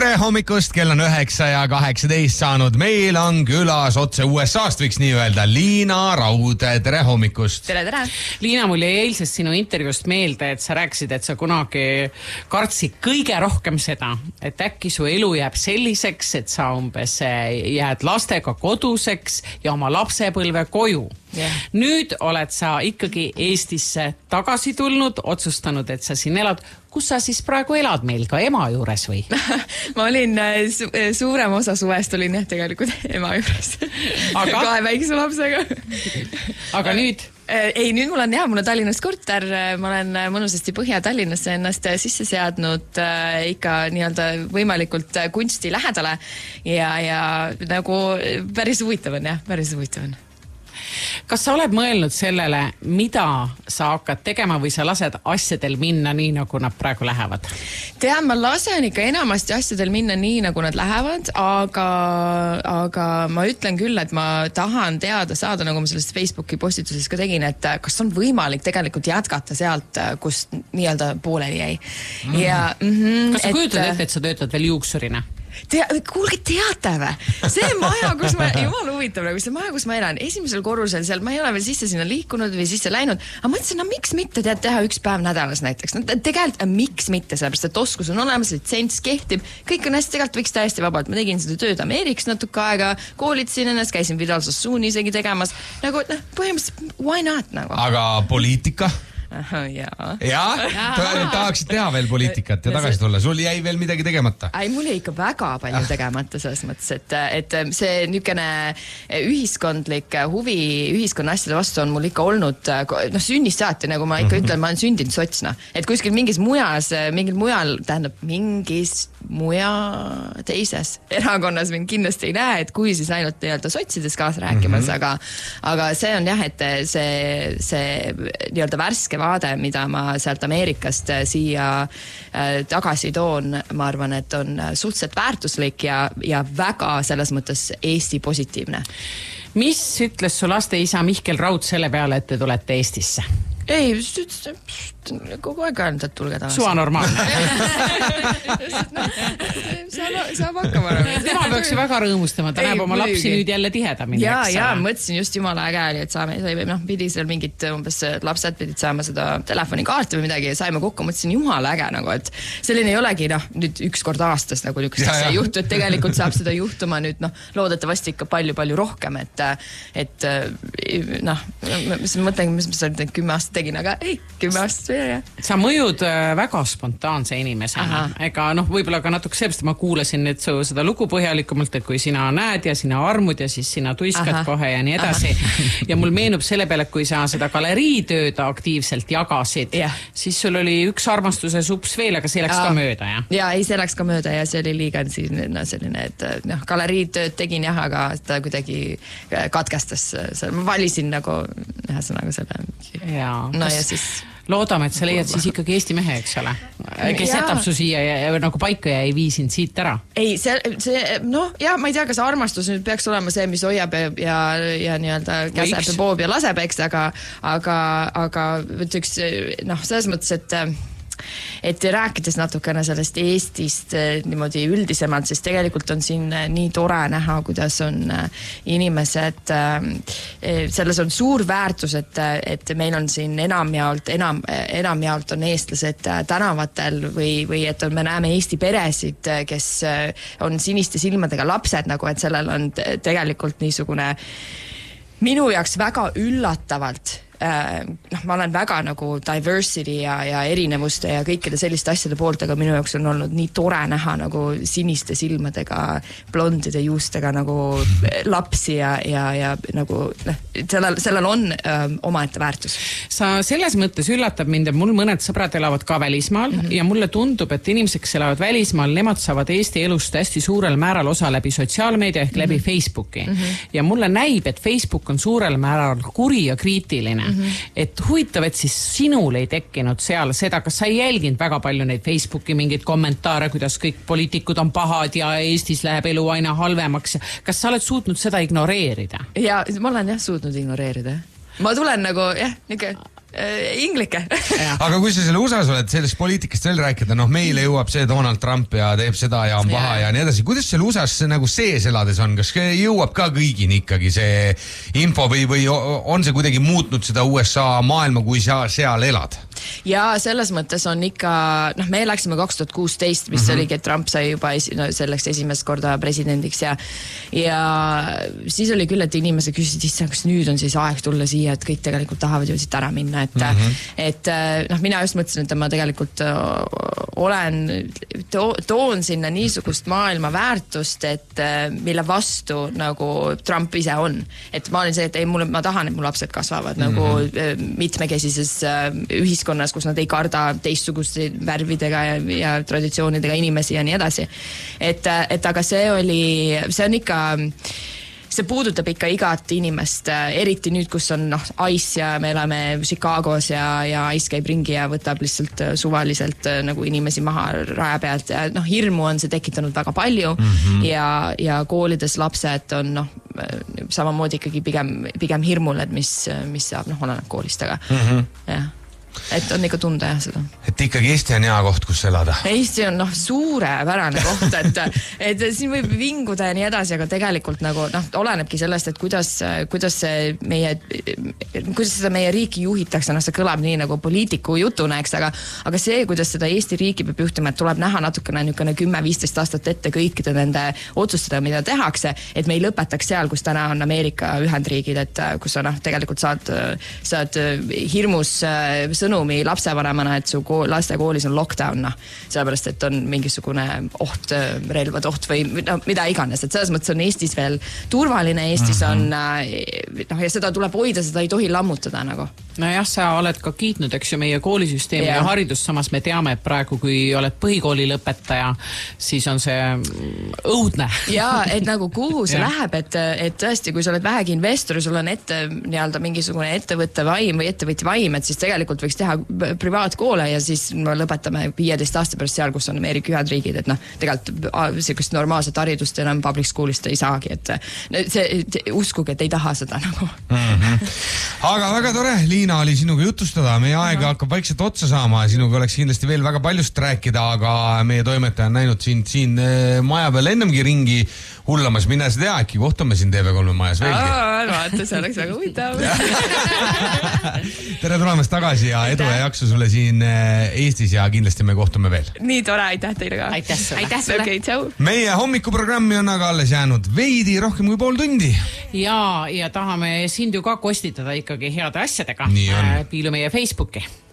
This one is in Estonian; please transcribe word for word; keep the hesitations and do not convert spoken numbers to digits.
tere hommikust, kell on üheksa ja kaheksateist saanud. Meil on külas otse U S A-st, võiks nii öelda, Liina Raud. Tere hommikust. Tere, tere. Liina, mul jäi eilsest sinu intervjuust meelde, et sa rääkisid, et sa kunagi kartsid kõige rohkem seda, et äkki su elu jääb selliseks, et sa umbes jääd lastega koduseks ja oma lapsepõlve koju. Yeah. Nüüd oled sa ikkagi Eestisse tagasi tulnud, otsustanud, et sa siin elad. Kus sa siis praegu elad meil, ka ema juures või? Ma olin su suurem osa suvest olin jah tegelikult ema juures. Aga? Kahe väikse lapsega. Aga nüüd? Ei, nüüd mul on jah, mul on Tallinnas korter, ma olen mõnusasti Põhja-Tallinnasse ennast sisse seadnud ikka nii-öelda võimalikult kunsti lähedale ja, ja nagu päris huvitav on jah, päris huvitav on. Kas sa oled mõelnud sellele, mida sa hakkad tegema või sa lased asjadel minna nii, nagu nad praegu lähevad? Tean, ma lasen ikka enamasti asjadel minna nii, nagu nad lähevad, aga, aga ma ütlen küll, et ma tahan teada saada, nagu ma sellest Facebooki postituses ka tegin, et kas on võimalik tegelikult jätkata sealt, kus nii-öelda pooleli jäi. Mm. Ja, mm-hmm, kas sa kujutad ette, et sa töötad veel juuksurina? Tea, kuulge, teate või? See maja, kus ma, jumal huvitav, nagu see maja, kus ma elan, esimesel korrusel seal, ma ei ole veel sisse sinna liikunud või sisse läinud, aga mõtlesin, no miks mitte tead teha üks päev nädalas näiteks. No, tegelikult, miks mitte, sellepärast, et oskus on olemas, litsents kehtib, kõik on hästi, tegelikult võiks täiesti vabalt. Ma tegin seda tööd Ameerikas natuke aega, koolitasin ennast, käisin Vidal-Sassooni isegi tegemas, nagu noh, põhimõtteliselt, why not nagu? Aga poliitika? Aha, jaa. Jaa? Tahaksid teha veel poliitikat ja tagasi tulla. Sul jäi veel midagi tegemata? Ei, mul jäi ikka väga palju tegemata selles mõttes, et, et see niisugune ühiskondlik huvi ühiskonna asjade vastu on mul ikka olnud, noh, sünnist saati, nagu ma ikka ütlen, ma olen sündinud sotsna. Et kuskil mingis mujas, mingil mujal, tähendab mingis muja teises erakonnas mind kindlasti ei näe, et kui siis ainult nii-öelda sotsides kaasa rääkimas, mm-hmm. aga, aga see on jah, et see, see nii-öelda värske vaade, mida ma sealt Ameerikast siia tagasi toon, ma arvan, et on suhteliselt väärtuslik ja, ja väga selles mõttes Eesti positiivne. Mis ütles su laste isa Mihkel Raud selle peale, et te tulete Eestisse? Ei, kogu aeg ainult, et tulge tagasi. Suva normaalne. Saab hakkama. Tema peaks ju väga rõõmustama, ta näeb oma lapsi nüüd jälle tihedamini. Ja, ja, mõtlesin just jumala äge oli, et saame, no, pidi seal mingid umbes lapsed pidid saama seda telefonikaarti või midagi ja saime kokku, mõtlesin jumala äge, nagu, et selline ei olegi, noh, nüüd üks kord aastas nagu niisugust see juhtu, et tegelikult saab seda juhtuma nüüd, noh, loodetavasti ikka palju-palju rohkem, et, et noh, mõtlen, mis ma seal kümme aastat tegin, aga ei, kümme aastat või jah. Sa mõjud väga spontaanse inimesena. Ega noh, võib-olla ka natuke sellest, ma kuulasin nüüd su seda lugu põhjalikumalt, et kui sina näed ja sina armud ja siis sina tuiskad Aha. kohe ja nii edasi. Aha. Ja mul meenub selle peale, kui sa seda galeriitööd aktiivselt jagasid, yeah. siis sul oli üks armastuse sups veel, aga see läks Aa. ka mööda, jah? Ja, ei, see läks ka mööda ja see oli liiga no, selline, et noh, galeriitööd tegin jah, aga ta kuidagi katkestas. Ma valisin nagu ühesõnaga selle. Jaa. No ja siis loodame, et sa leiad siis ikkagi Eesti mehe, eks ole, kes ja. jätab su siia ja, ja nagu paika ja ei vii sind siit ära. Ei, see, see noh, jah, ma ei tea, kas armastus nüüd peaks olema see, mis hoiab ja, ja, ja nii-öelda käseb ja poob ja laseb, eks, aga, aga, aga üks, noh, selles mõttes, et et rääkides natukene sellest Eestist niimoodi üldisemalt, siis tegelikult on siin nii tore näha, kuidas on inimesed, selles on suur väärtus, et, et meil on siin enamjaolt, enam, enamjaolt on eestlased tänavatel või, või et on, me näeme Eesti peresid, kes on siniste silmadega lapsed, nagu et sellel on tegelikult niisugune minu jaoks väga üllatavalt noh, ma olen väga nagu diversity ja, ja erinevuste ja kõikide selliste asjade poolt, aga minu jaoks on olnud nii tore näha nagu siniste silmadega, blondide juustega nagu lapsi ja, ja, ja nagu noh, sellel, sellel on öö, omaette väärtus. Sa selles mõttes üllatab mind, et mul mõned sõbrad elavad ka välismaal mm-hmm. ja mulle tundub, et inimesed, kes elavad välismaal, nemad saavad Eesti elust hästi suurel määral osa läbi sotsiaalmeedia ehk mm-hmm. läbi Facebooki. Mm-hmm. Ja mulle näib, et Facebook on suurel määral kuri ja kriitiline. Mm-hmm. Et huvitav, et siis sinul ei tekkinud seal seda, kas sa ei jälginud väga palju neid Facebooki mingeid kommentaare, kuidas kõik poliitikud on pahad ja Eestis läheb elu aina halvemaks. Kas sa oled suutnud seda ignoreerida? Ja ma olen jah suutnud ignoreerida. Ma tulen nagu, jah, niisugune Inglike. Aga kui sa selle U S A-s oled, sellest poliitikast veel rääkida, noh meile jõuab see Donald Trump ja teeb seda ja on paha ja, ja nii edasi. Kuidas selle U S A-s nagu sees elades on? Kas jõuab ka kõigini ikkagi see info või, või on see kuidagi muutnud seda U S A maailma, kui sa seal elad? Ja selles mõttes on ikka, noh me läksime kaks tuhat kuusteist, mis mm-hmm. oligi, et Trump sai juba esi, no, selleks esimest korda presidendiks ja ja siis oli küll, et inimesed küsisid, issand, kas nüüd on siis aeg tulla siia, et kõik tegelikult tahavad ju siit ära minna, et mm-hmm. et noh, mina just mõtlesin, et ma tegelikult olen, to, toon sinna niisugust maailma väärtust, et mille vastu nagu Trump ise on. Et ma olin see, et ei, mul, ma tahan, et mu lapsed kasvavad mm-hmm. nagu mitmekesises ühiskonnas, kus nad ei karda teistsuguste värvidega ja, ja traditsioonidega inimesi ja nii edasi. Et, et aga see oli, see on ikka, see puudutab ikka igat inimest, eriti nüüd, kus on noh, Ice ja me elame Chicagos ja, ja Ice käib ringi ja võtab lihtsalt suvaliselt nagu inimesi maha raja pealt ja noh, hirmu on see tekitanud väga palju mm-hmm. ja, ja koolides lapsed on noh, samamoodi ikkagi pigem, pigem hirmul, et mis, mis saab, noh, oleneb koolist, aga mm-hmm. jah. Et on ikka tunda jah seda. Et ikkagi Eesti on hea koht, kus elada. Eesti on noh, suurepärane koht, et, et siin võib vinguda ja nii edasi, aga tegelikult nagu noh, olenebki sellest, et kuidas, kuidas see meie, kuidas seda meie riiki juhitakse, noh see kõlab nii nagu poliitiku jutuna, eks, aga, aga see, kuidas seda Eesti riiki peab juhtima, et tuleb näha natukene niisugune kümme viisteist aastat ette kõikide nende otsustada, mida tehakse, et me ei lõpetaks seal, kus täna on Ameerika Ühendriigid, et kus sa noh, tegelikult saad, saad hirmus sõnumi lapsevanemana, et su kool, laste koolis on lockdown, noh, sellepärast, et on mingisugune oht, relvad oht või no, mida iganes, et selles mõttes on Eestis veel turvaline, Eestis on noh, ja seda tuleb hoida, seda ei tohi lammutada nagu. No jah, sa oled ka kiitnud, eks ju, meie koolisüsteemi ja, ja haridust, samas me teame, et praegu, kui oled põhikooli lõpetaja, siis on see õudne. Ja, et nagu kuhu see läheb, et, et tõesti, kui sa oled vähegi investor, sul on ette nii-öelda mingisugune ettevõtte vaim või ettevõtja vaim, et siis tegelikult võiks teha privaatkoole ja siis me lõpetame viieteist aasta pärast seal, kus on Ameerika Ühendriigid, et noh, tegelikult sellist normaalset haridust enam public schoolist ei saagi, et see, uskuge, et ei taha seda nagu. Mm-hmm. Aga väga tore, Liina oli sinuga jutustada, meie aega no. hakkab vaikselt otsa saama, sinuga oleks kindlasti veel väga paljust rääkida, aga meie toimetaja on näinud sind siin maja peal ennemgi ringi hullamas, mine sa tea, äkki kohtume siin T V kolme majas veelgi. Vaata, see oleks väga huvitav. Tere tulemast tagasi ja edu ja jaksu sulle siin Eestis ja kindlasti me kohtume veel. Nii tore, aitäh teile ka. Aitäh sulle. Aitäh sulle. Okay, tšau. Meie hommikuprogrammi on aga alles jäänud veidi rohkem kui pool tundi. Ja, ja tahame sind ju ka kostitada ikkagi heade asjadega. Nii on. Piilu meie Facebooki.